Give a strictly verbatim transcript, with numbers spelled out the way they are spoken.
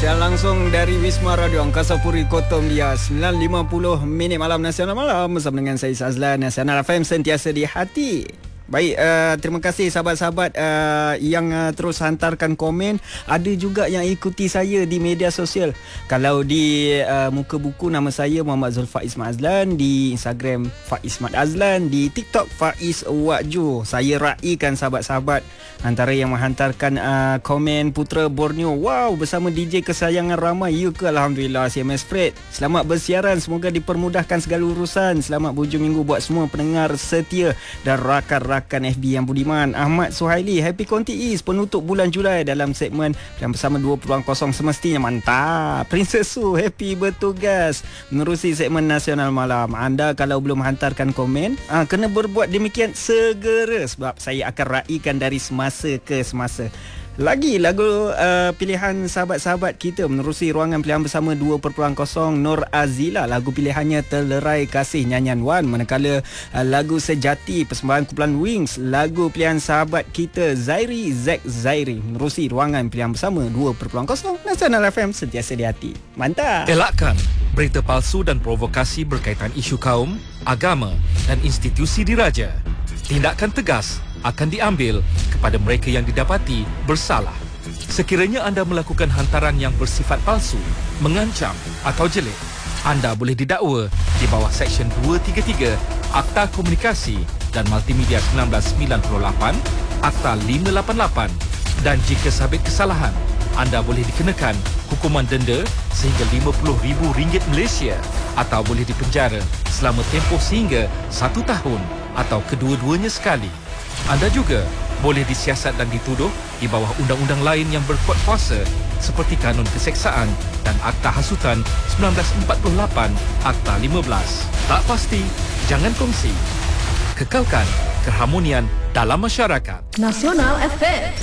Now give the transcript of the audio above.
Siaran langsung dari Wisma Radio Angkasa Puri Kota Mulia, sembilan lima puluh minit malam Nasional Malam bersama dengan saya Azlan. Nasional F M sentiasa di hati. Baik, uh, terima kasih sahabat-sahabat uh, yang uh, terus hantarkan komen. Ada juga yang ikuti saya di media sosial. Kalau di uh, muka buku, nama saya Muhammad Zulfaiz Mat Azlan. Di Instagram Faiz Mat Azlan. Di TikTok Faiz Wakju. Saya raikan sahabat-sahabat antara yang menghantarkan uh, komen Putra Borneo. Wow, bersama D J kesayangan ramai. Ya ke? Alhamdulillah. C M S Fred, selamat bersiaran, semoga dipermudahkan segala urusan. Selamat berhujung minggu buat semua pendengar setia dan rakan-rakan rakan F B yang budiman. Ahmad Suhaili, happy Konti East penutup bulan Julai dalam segmen yang bersama dua peluang kosong semestinya. Mantap. Princess Su, happy bertugas menerusi segmen Nasional Malam. Anda kalau belum hantarkan komen, aa, kena berbuat demikian segera, sebab saya akan raikan dari semasa ke semasa. Lagi lagu uh, pilihan sahabat-sahabat kita menerusi ruangan pilihan bersama dua peluang kosong. Nur Azila, lagu pilihannya Terlerai Kasih nyanyian Wan. Manakala uh, lagu Sejati persembahan kumpulan Wings, lagu pilihan sahabat kita Zairi Zack Zairi menerusi ruangan pilihan bersama dua peluang kosong. Nasional F M sentiasa di hati. Mantap. Elakkan berita palsu dan provokasi berkaitan isu kaum, agama dan institusi diraja. Tindakan tegas akan diambil kepada mereka yang didapati bersalah. Sekiranya anda melakukan hantaran yang bersifat palsu, mengancam atau jelek, anda boleh didakwa di bawah Seksyen dua tiga tiga Akta Komunikasi dan Multimedia seribu sembilan ratus sembilan puluh lapan, Akta lima lapan lapan, dan jika sabit kesalahan, anda boleh dikenakan hukuman denda sehingga lima puluh ribu ringgit Malaysia atau boleh dipenjara selama tempoh sehingga satu tahun atau kedua-duanya sekali. Anda juga boleh disiasat dan dituduh di bawah undang-undang lain yang berkuat kuasa seperti Kanun Keseksaan dan Akta Hasutan seribu sembilan ratus empat puluh lapan, Akta lima belas. Tak pasti, jangan kongsi. Kekalkan keharmonian dalam masyarakat. Nasional F M.